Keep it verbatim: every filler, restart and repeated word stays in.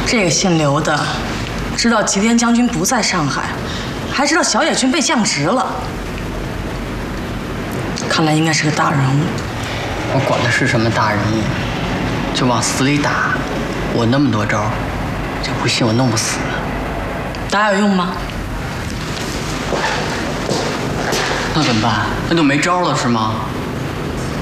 这个姓刘的，知道吉田将军不在上海，还知道小野君被降职了。看来应该是个大人物。 我管他是什么大人物，就往死里打。我那么多招，就不信我弄不死。 打有用吗？ 那怎么办？那就没招了是吗？